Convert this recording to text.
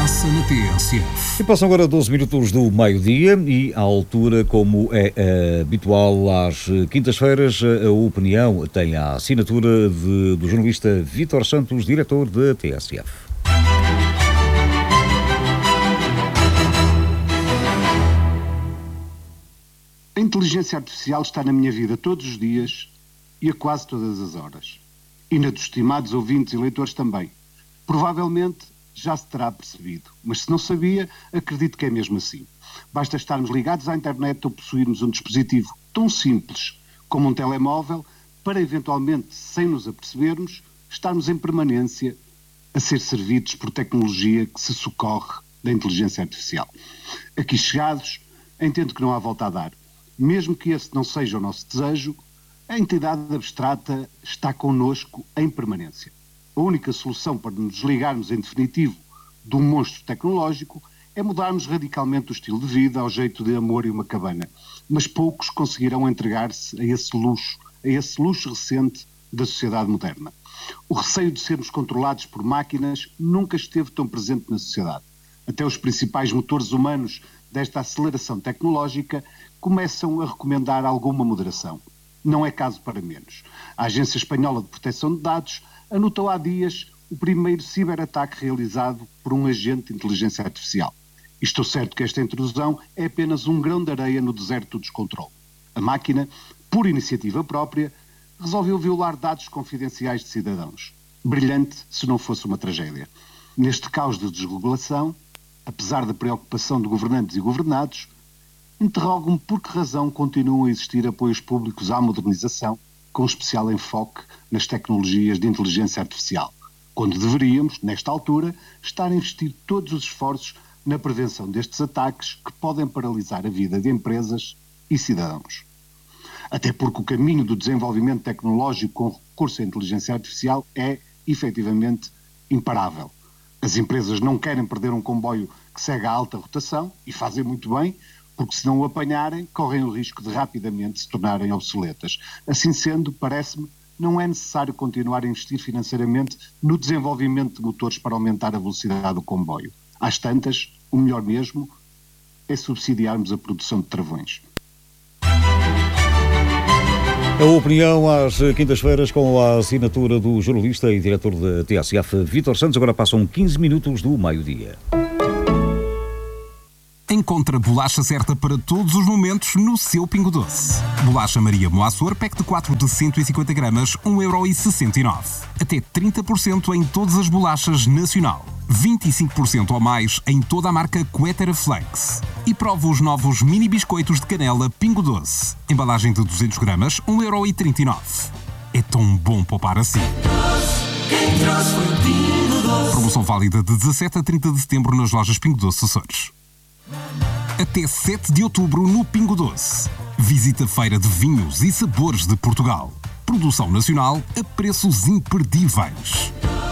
passa na TSF. E passam agora 12 minutos do meio-dia e, à altura, como é habitual às quintas-feiras, a opinião tem a assinatura do jornalista Vítor Santos, diretor da TSF. A inteligência artificial está na minha vida todos os dias e a quase todas as horas. E na dos estimados ouvintes e leitores também. Provavelmente já se terá percebido, mas se não sabia, acredito que é mesmo assim. Basta estarmos ligados à internet ou possuirmos um dispositivo tão simples como um telemóvel para eventualmente, sem nos apercebermos, estarmos em permanência a ser servidos por tecnologia que se socorre da inteligência artificial. Aqui chegados, entendo que não há volta a dar. Mesmo que esse não seja o nosso desejo, a entidade abstrata está connosco em permanência. A única solução para nos desligarmos em definitivo de um monstro tecnológico é mudarmos radicalmente o estilo de vida ao jeito de Amor e uma Cabana. Mas poucos conseguirão entregar-se a esse luxo recente da sociedade moderna. O receio de sermos controlados por máquinas nunca esteve tão presente na sociedade. Até os principais motores humanos desta aceleração tecnológica começam a recomendar alguma moderação. Não é caso para menos. A Agência Espanhola de Proteção de Dados anotou há dias o primeiro ciberataque realizado por um agente de inteligência artificial. E estou certo que esta intrusão é apenas um grão de areia no deserto do descontrole. A máquina, por iniciativa própria, resolveu violar dados confidenciais de cidadãos. Brilhante se não fosse uma tragédia. Neste caos de desregulação, apesar da preocupação de governantes e governados, interrogo-me por que razão continuam a existir apoios públicos à modernização, com especial enfoque nas tecnologias de inteligência artificial, quando deveríamos, nesta altura, estar a investir todos os esforços na prevenção destes ataques que podem paralisar a vida de empresas e cidadãos. Até porque o caminho do desenvolvimento tecnológico com recurso à inteligência artificial é, efetivamente, imparável. As empresas não querem perder um comboio que segue a alta rotação, e fazem muito bem, porque se não o apanharem, correm o risco de rapidamente se tornarem obsoletas. Assim sendo, parece-me, não é necessário continuar a investir financeiramente no desenvolvimento de motores para aumentar a velocidade do comboio. Às tantas, o melhor mesmo é subsidiarmos a produção de travões. A opinião às quintas-feiras com a assinatura do jornalista e diretor da TSF, Vítor Santos. Agora passam 15 minutos do meio-dia. Encontra a bolacha certa para todos os momentos no seu Pingo Doce. Bolacha Maria Moaçor, pack de 4 de 150 gramas, 1,69€. Até 30% em todas as bolachas nacional. 25% ou mais em toda a marca Quetera Flex. E prova os novos mini biscoitos de canela Pingo Doce. Embalagem de 200 gramas, 1,39€. É tão bom poupar assim. Promoção válida de 17 a 30 de setembro nas lojas Pingo Doce Açores. Até 7 de outubro no Pingo Doce. Visita a Feira de Vinhos e Sabores de Portugal. Produção nacional a preços imperdíveis.